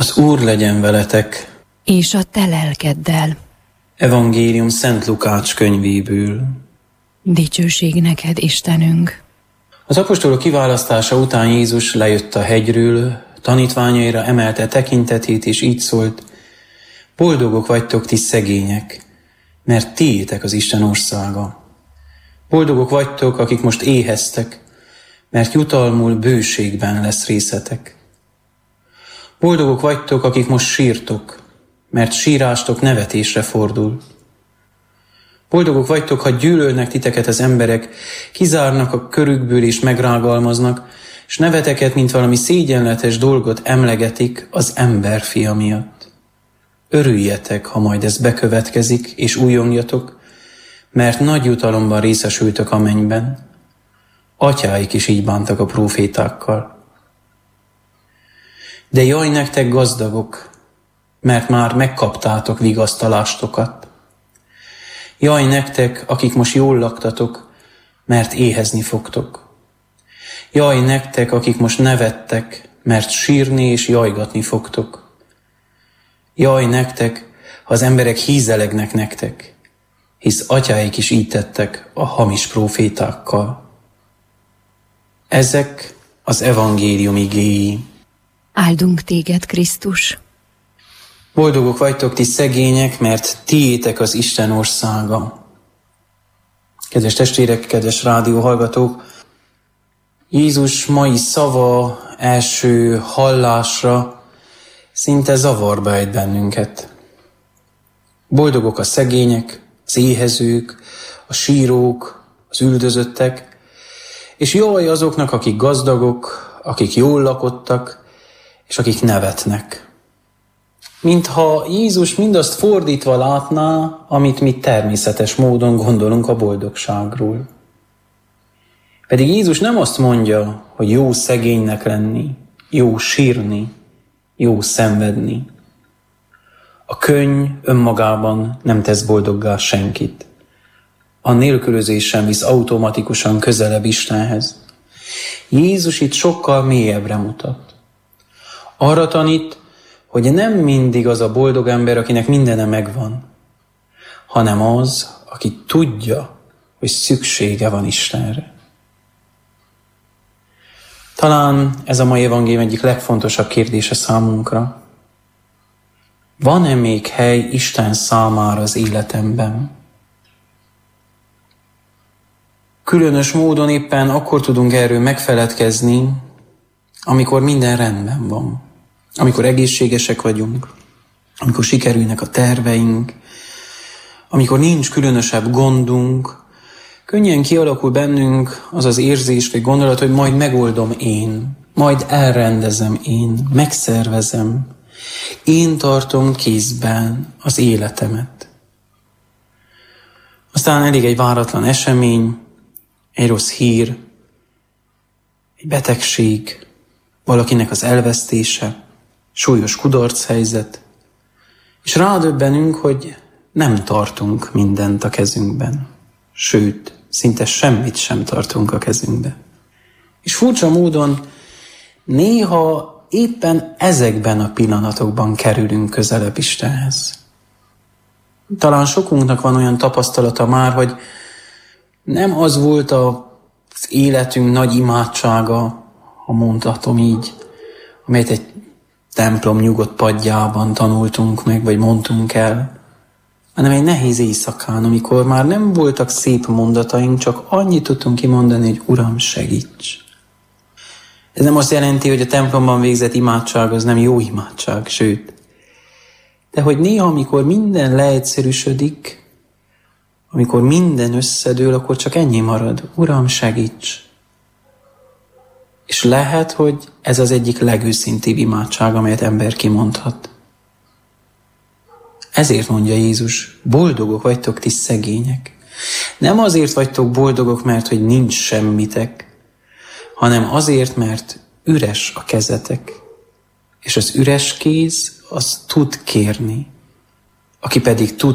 Az Úr legyen veletek, és a te lelkeddel. Evangélium Szent Lukács könyvéből. Dicsőség neked, Istenünk! Az apostolok kiválasztása után Jézus lejött a hegyről, tanítványaira emelte tekintetét, és így szólt: boldogok vagytok ti szegények, mert tiétek az Isten országa. Boldogok vagytok, akik most éheztek, mert jutalmul bőségben lesz részetek. Boldogok vagytok, akik most sírtok, mert sírástok nevetésre fordul. Boldogok vagytok, ha gyűlölnek titeket az emberek, kizárnak a körükből és megrágalmaznak, és neveteket, mint valami szégyenletes dolgot emlegetik az emberfia miatt. Örüljetek, ha majd ez bekövetkezik, és újongjatok, mert nagy jutalomban részesültök a mennyben. Atyáik is így bántak a prófétákkal. De jaj nektek gazdagok, mert már megkaptátok vigasztalástokat. Jaj nektek, akik most jól laktatok, mert éhezni fogtok. Jaj nektek, akik most nevettek, mert sírni és jajgatni fogtok. Jaj nektek, ha az emberek hízelegnek nektek, hisz atyáik is így tettek a hamis prófétákkal. Ezek az evangélium igéi. Áldunk téged, Krisztus! Boldogok vagytok ti szegények, mert tiétek az Isten országa. Kedves testvérek, kedves rádióhallgatók! Jézus mai szava első hallásra szinte zavarba ejt bennünket. Boldogok a szegények, az éhezők, a sírók, az üldözöttek, és jaj azoknak, akik gazdagok, akik jól lakottak, és akik nevetnek. Mintha Jézus mindazt fordítva látná, amit mi természetes módon gondolunk a boldogságról. Pedig Jézus nem azt mondja, hogy jó szegénynek lenni, jó sírni, jó szenvedni. A könny önmagában nem tesz boldoggá senkit. A nélkülözés sem visz automatikusan közelebb Istenhez. Jézus itt sokkal mélyebbre mutat. Arra tanít, hogy nem mindig az a boldog ember, akinek mindene megvan, hanem az, aki tudja, hogy szüksége van Istenre. Talán ez a mai evangélium egyik legfontosabb kérdése számunkra. Van-e még hely Isten számára az életemben? Különös módon éppen akkor tudunk erről megfeledkezni, amikor minden rendben van. Amikor egészségesek vagyunk, amikor sikerülnek a terveink, amikor nincs különösebb gondunk, könnyen kialakul bennünk az az érzés vagy gondolat, hogy majd megoldom én, majd elrendezem én, megszervezem, én tartom kézben az életemet. Aztán elég egy váratlan esemény, egy rossz hír, egy betegség, valakinek az elvesztése, súlyos kudarchelyzet, és rádöbbenünk, hogy nem tartunk mindent a kezünkben. Sőt, szinte semmit sem tartunk a kezünkbe. És furcsa módon néha éppen ezekben a pillanatokban kerülünk közelebb Istenhez. Talán sokunknak van olyan tapasztalata már, hogy nem az volt az életünk nagy imádsága, ha mondhatom így, amelyet egy templom nyugodt padjában tanultunk meg, vagy mondtunk el, hanem egy nehéz éjszakán, amikor már nem voltak szép mondataink, csak annyit tudtunk kimondani, hogy Uram, segíts! Ez nem azt jelenti, hogy a templomban végzett imádság az nem jó imádság, sőt, de hogy néha, amikor minden leegyszerűsödik, amikor minden összedől, akkor csak ennyi marad. Uram, segíts! És lehet, hogy ez az egyik legőszintébb imádság, amelyet ember kimondhat. Ezért mondja Jézus, boldogok vagytok ti szegények. Nem azért vagytok boldogok, mert hogy nincs semmitek, hanem azért, mert üres a kezetek. És az üres kéz, az tud kérni. Aki pedig tud